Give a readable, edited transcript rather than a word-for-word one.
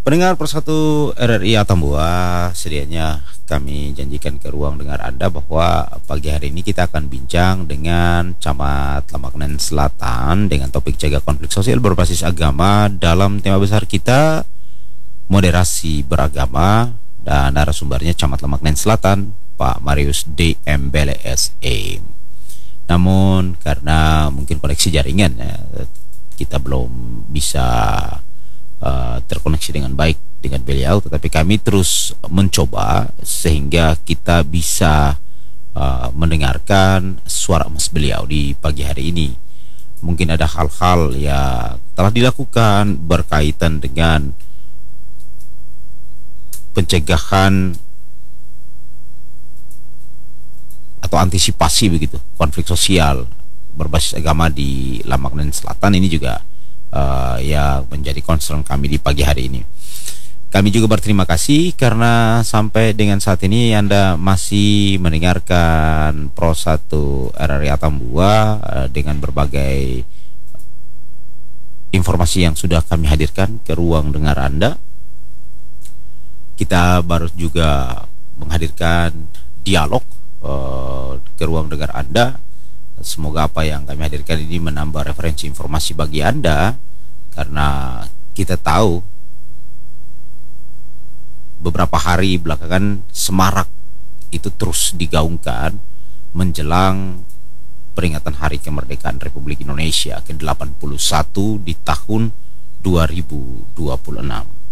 Pendengar Persatu RRI Atambua, sedianya kami janjikan ke ruang dengar Anda bahwa pagi hari ini kita akan bincang dengan Camat Lamaknen Selatan dengan topik jaga konflik sosial berbasis agama dalam tema besar kita moderasi beragama, dan narasumbernya Camat Lamaknen Selatan Pak Marius D. Mbele SE. Namun karena mungkin koneksi jaringan ya, kita belum bisa terkoneksi dengan baik dengan beliau, tetapi kami terus mencoba sehingga kita bisa mendengarkan suara emas beliau di pagi hari ini. Mungkin ada hal-hal yang telah dilakukan berkaitan dengan pencegahan atau antisipasi begitu konflik sosial berbasis agama di Lamaknen Selatan. Ini juga yang menjadi concern kami di pagi hari ini. Kami juga berterima kasih karena sampai dengan saat ini Anda masih mendengarkan Pro 1 RRI Atambua dengan berbagai informasi yang sudah kami hadirkan ke ruang dengar Anda. Kita baru juga menghadirkan dialog ke ruang dengar Anda. Semoga apa yang kami hadirkan ini menambah referensi informasi bagi Anda, karena kita tahu beberapa hari belakangan semarak itu terus digaungkan menjelang peringatan Hari Kemerdekaan Republik Indonesia ke-81 di tahun 2026.